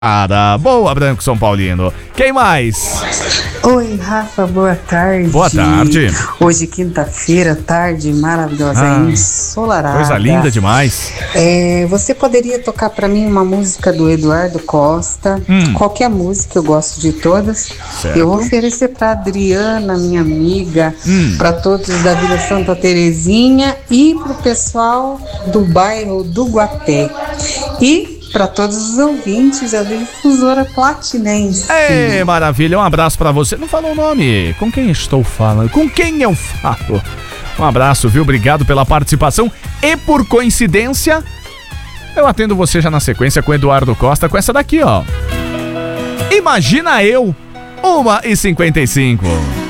Boa, Branco São Paulino. Quem mais? Oi, Rafa, boa tarde. Boa tarde. Hoje, quinta-feira, tarde maravilhosa, ensolarada. Coisa linda demais. Você poderia tocar pra mim uma música do Eduardo Costa? Qualquer música, eu gosto de todas. Certo. Eu vou oferecer pra Adriana, minha amiga, pra todos da Vila Santa Terezinha e pro pessoal do bairro do Guaté. E para todos os ouvintes da Difusora Platinense. Maravilha, um abraço pra você. Não falou o nome. Com quem estou falando? Com quem eu falo? Um abraço, viu? Obrigado pela participação. E por coincidência, eu atendo você já na sequência com Eduardo Costa com essa daqui, ó. Imagina eu, 1h55.